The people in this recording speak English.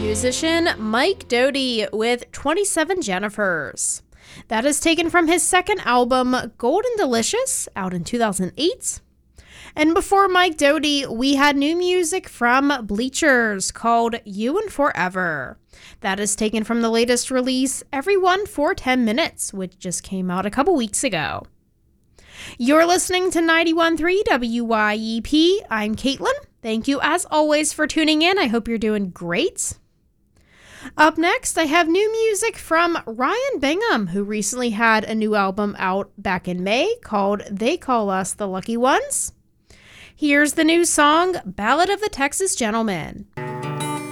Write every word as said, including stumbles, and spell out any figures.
musician Mike Doughty with twenty-seven Jennifers. That is taken from his second album, Golden Delicious, out in two thousand eight. And before Mike Doughty, we had new music from Bleachers called You and Forever. That is taken from the latest release, Everyone for ten minutes, which just came out a couple weeks ago. You're listening to ninety-one point three W Y E P. I'm Caitlin. Thank you as always for tuning in. I hope you're doing great. Up next, I have new music from Ryan Bingham, who recently had a new album out back in May called They Call Us the Lucky Ones. Here's the new song, Ballad of the Texas Gentleman.